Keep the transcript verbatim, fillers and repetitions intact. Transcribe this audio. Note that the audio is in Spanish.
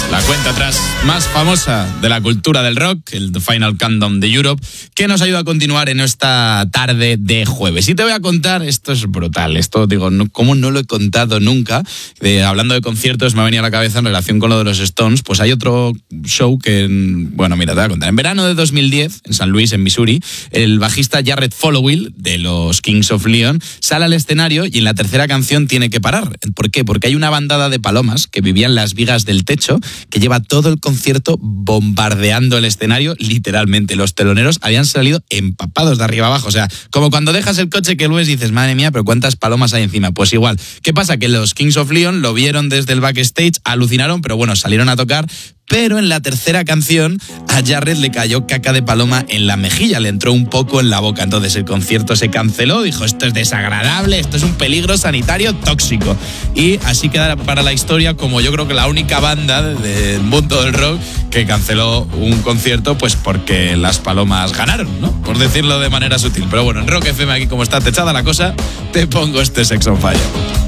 la cuenta atrás más famosa de la cultura del rock, el The Final Countdown de Europe, que nos ayuda a continuar en esta tarde de jueves. Y te voy a contar, esto es brutal, esto digo, no, como no lo he contado nunca, de, hablando de conciertos me ha venido a la cabeza en relación con lo de los Stones, pues hay otro show que, bueno, mira, te voy a contar. En verano de dos mil diez, en San Luis, en Missouri, el bajista Jarrett Followill, de los Kings of Leon, sale al escenario y en la tercera canción tiene que parar. ¿Por qué? Porque hay una bandada de palomas que vivían en las vigas del techo, que lleva todo el concierto bombardeando el escenario, literalmente. Los teloneros habían salido empapados de arriba abajo, o sea, como cuando dejas el coche que lo ves y dices, madre mía, pero cuántas palomas hay encima. Pues igual. ¿Qué pasa? Que los Kings of Leon lo vieron desde el backstage, alucinaron, pero bueno, salieron a tocar. Pero en la tercera canción a Jarrett le cayó caca de paloma en la mejilla, le entró un poco en la boca. Entonces el concierto se canceló, dijo, esto es desagradable, esto es un peligro sanitario tóxico. Y así queda para la historia como yo creo que la única banda del mundo del rock que canceló un concierto pues porque las palomas ganaron, ¿no? Por decirlo de manera sutil. Pero bueno, en Rock F M, aquí como está techada la cosa, te pongo este Sex on Fire.